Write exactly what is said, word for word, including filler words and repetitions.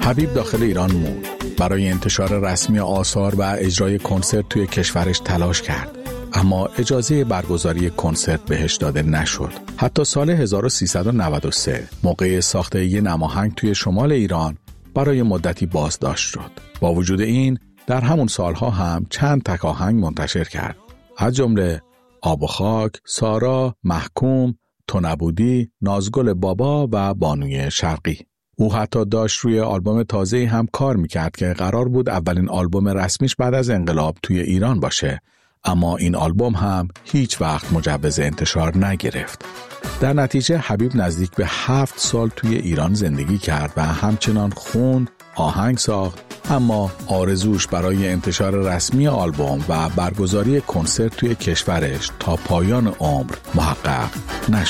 حبیب داخل ایران موند. برای انتشار رسمی آثار و اجرای کنسرت توی کشورش تلاش کرد، اما اجازه برگزاری کنسرت بهش داده نشد. حتی سال هزار و سیصد و نود و سه موقع ساخته یه نماهنگ توی شمال ایران برای مدتی بازداشت شد. با وجود این در همون سالها هم چند تک آهنگ منتشر کرد، از جمله آب و خاک، سارا، محکوم، تو نبودی، نازگل بابا و بانوی شرقی. او حتی داشت روی آلبوم تازه‌ای هم کار میکرد که قرار بود اولین آلبوم رسمیش بعد از انقلاب توی ایران باشه، اما این آلبوم هم هیچ وقت مجوز انتشار نگرفت. در نتیجه حبیب نزدیک به هفت سال توی ایران زندگی کرد و همچنان خوند، آهنگ ساخت، اما آرزوش برای انتشار رسمی آلبوم و برگزاری کنسرت توی کشورش تا پایان عمر محقق نشد.